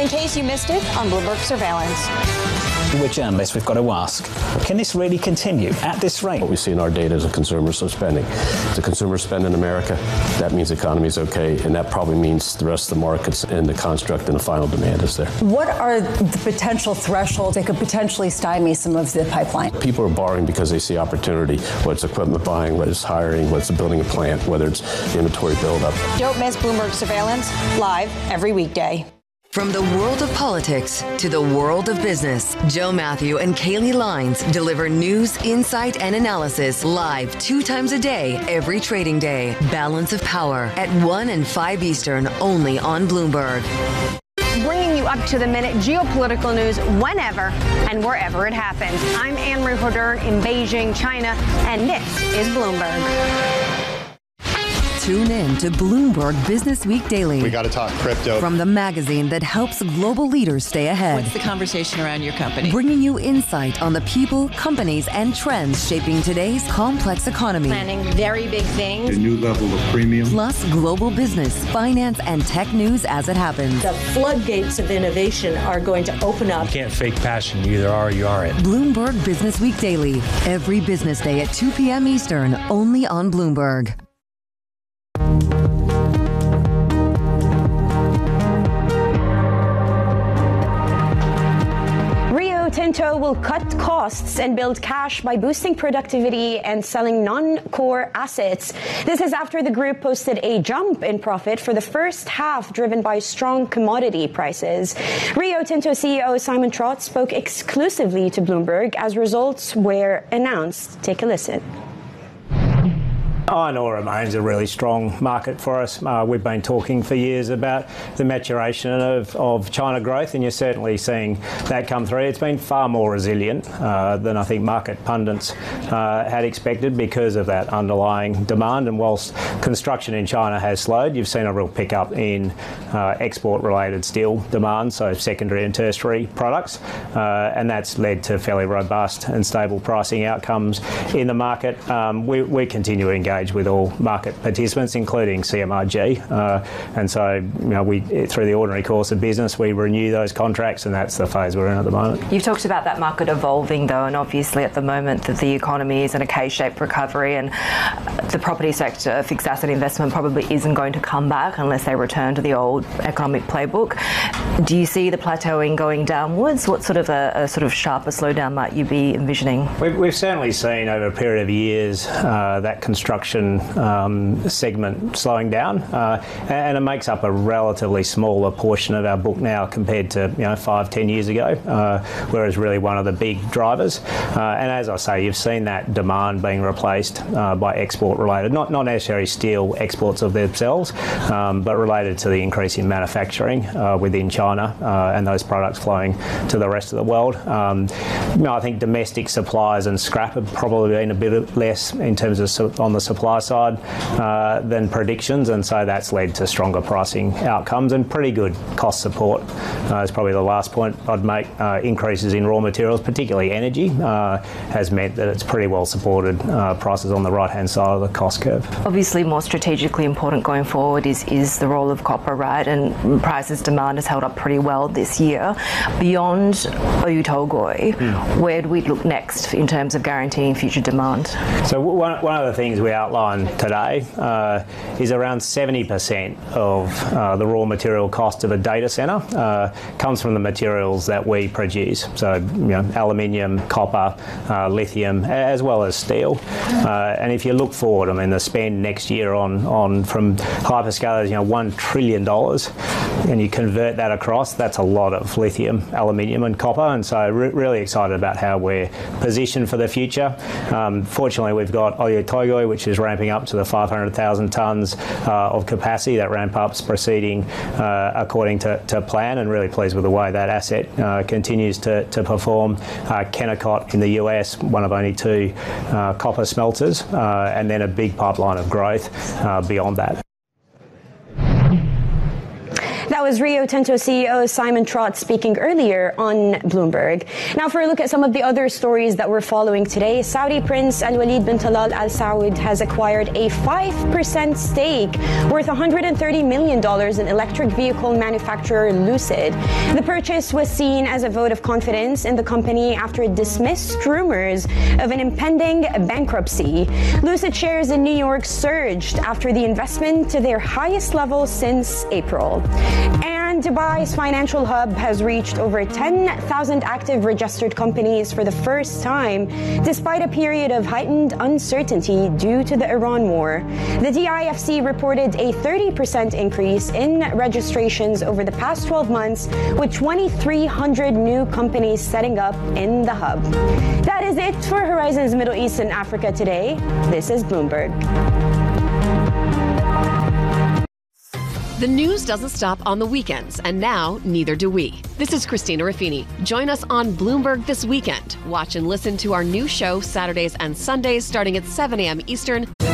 in case you missed it on Bloomberg Surveillance. We're journalists, we've got to ask, can this really continue at this rate? What we see in our data is a consumer spending. If the consumer spend in America, that means the economy is okay, and that probably means the rest of the markets and the construct and the final demand is there. What are the potential thresholds that could potentially stymie some of the pipeline? People are borrowing because they see opportunity, whether it's equipment buying, whether it's hiring, whether it's building a plant, whether it's inventory buildup. Don't miss Bloomberg Surveillance, live every weekday. From the world of politics to the world of business, Joe Matthew and Kaylee Lines deliver news, insight, and analysis live 2 times a day, every trading day. Balance of Power at 1 and 5 Eastern, only on Bloomberg. Bringing you up to the minute geopolitical news whenever and wherever it happens. I'm Anne-Marie Hodern in Beijing, China, and this is Bloomberg. Tune in to Bloomberg Business Week Daily. We got to talk crypto. From the magazine that helps global leaders stay ahead. What's the conversation around your company? Bringing you insight on the people, companies, and trends shaping today's complex economy. Planning very big things. A new level of premium. Plus global business, finance, and tech news as it happens. The floodgates of innovation are going to open up. You can't fake passion. You either are or you aren't. Bloomberg Business Week Daily. Every business day at 2 p.m. Eastern, only on Bloomberg. Tinto will cut costs and build cash by boosting productivity and selling non-core assets. This is after the group posted a jump in profit for the first half, driven by strong commodity prices. Rio Tinto CEO Simon Trott spoke exclusively to Bloomberg as results were announced. Take a listen. Iron ore remains a really strong market for us. We've been talking for years about the maturation of China growth, and you're certainly seeing that come through. It's been far more resilient than I think market pundits had expected because of that underlying demand. And whilst construction in China has slowed, you've seen a real pickup in export-related steel demand, so secondary and tertiary products, and that's led to fairly robust and stable pricing outcomes in the market. We continue to engage with all market participants, including CMRG, and so we, through the ordinary course of business, we renew those contracts, and that's the phase we're in at the moment. You've talked about that market evolving, though, and obviously at the moment that the economy is in a K-shaped recovery, and the property sector, fixed asset investment, probably isn't going to come back unless they return to the old economic playbook. Do you see the plateauing going downwards? What sort of a sharper slowdown might you be envisioning? We've certainly seen over a period of years that construction segment slowing down, and it makes up a relatively smaller portion of our book now compared to 5-10 years ago, whereas really one of the big drivers. And as I say, you've seen that demand being replaced by export related, not necessarily steel exports of themselves, but related to the increase in manufacturing within China and those products flowing to the rest of the world. I think domestic supplies and scrap have probably been a bit less in terms of on the supply side than predictions, and so that's led to stronger pricing outcomes and pretty good cost support. Is probably the last point I'd make. Increases in raw materials, particularly energy, has meant that it's pretty well supported prices on the right-hand side of the cost curve. Obviously, more strategically important going forward is the role of copper, right? And prices demand has held up pretty well this year. Beyond Oyu Tolgoi, where do we look next in terms of guaranteeing future demand? So one of the things we outlined today is around 70% of the raw material cost of a data centre comes from the materials that we produce. So, aluminium, copper, lithium, as well as steel. And if you look forward, the spend next year on from hyperscalers, $1 trillion, and you convert that across, that's a lot of lithium, aluminium, and copper. And so, really excited about how we're positioned for the future. Fortunately, we've got Oyu Tolgoi, which is ramping up to the 500,000 tonnes of capacity. That ramp up's proceeding according to plan, and really pleased with the way that asset continues to perform. Kennecott in the US, one of only 2 copper smelters, and then a big pipeline of growth beyond that. That That was Rio Tinto CEO Simon Trott speaking earlier on Bloomberg. Now, for a look at some of the other stories that we're following today, Saudi Prince Al Walid bin Talal Al Saud has acquired a 5% stake worth $130 million in electric vehicle manufacturer Lucid. The purchase was seen as a vote of confidence in the company after it dismissed rumors of an impending bankruptcy. Lucid shares in New York surged after the investment to their highest level since April. And Dubai's financial hub has reached over 10,000 active registered companies for the first time, despite a period of heightened uncertainty due to the Iran war. The DIFC reported a 30% increase in registrations over the past 12 months, with 2,300 new companies setting up in the hub. That is it for Horizons Middle East and Africa today. This is Bloomberg. The news doesn't stop on the weekends, and now neither do we. This is Christina Raffini. Join us on Bloomberg This Weekend. Watch and listen to our new show Saturdays and Sundays starting at 7 a.m. Eastern.